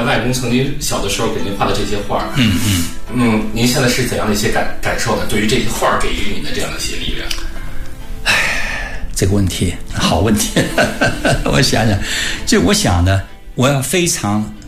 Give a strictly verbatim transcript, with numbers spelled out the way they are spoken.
外公曾经小的时候给您画的这些画， 嗯嗯嗯，您现在是怎样的一些感感受呢？对于这些画给予你的这样的一些力量？ 唉，这个问题好问题，我想想，就我想呢，我要非常